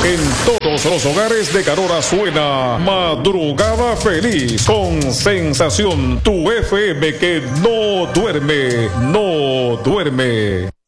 En todos los hogares de Carora suena Madrugada Feliz con Sensación, tu FM que no duerme, no duerme.